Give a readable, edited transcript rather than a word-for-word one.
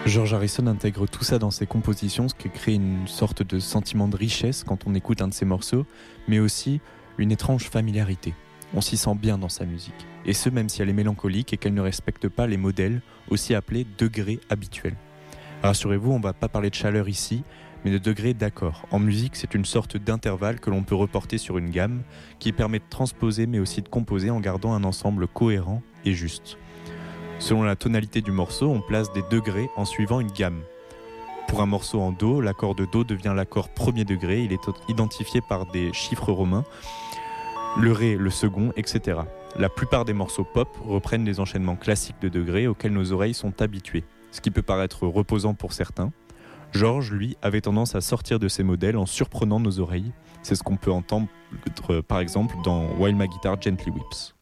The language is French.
George Harrison intègre tout ça dans ses compositions, ce qui crée une sorte de sentiment de richesse quand on écoute un de ses morceaux, mais aussi une étrange familiarité. On s'y sent bien dans sa musique, et ce même si elle est mélancolique et qu'elle ne respecte pas les modèles, aussi appelés degrés habituels. Rassurez-vous, on ne va pas parler de chaleur ici, mais de degrés d'accord. En musique, c'est une sorte d'intervalle que l'on peut reporter sur une gamme qui permet de transposer mais aussi de composer en gardant un ensemble cohérent et juste. Selon la tonalité du morceau, on place des degrés en suivant une gamme. Pour un morceau en Do, l'accord de Do devient l'accord premier degré, il est identifié par des chiffres romains, le Ré, le second, etc. La plupart des morceaux pop reprennent des enchaînements classiques de degrés auxquels nos oreilles sont habituées, ce qui peut paraître reposant pour certains. George, lui, avait tendance à sortir de ces modèles en surprenant nos oreilles. C'est ce qu'on peut entendre, par exemple, dans While My Guitar Gently Weeps.